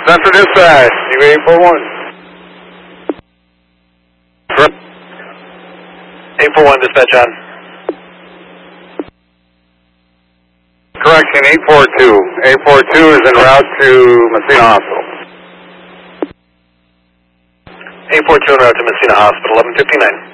Central Dispatch, U841. 841 dispatch on. Correction, 842. 842 is en route to Messina Hospital. 842 en route to Messina Hospital, 1159.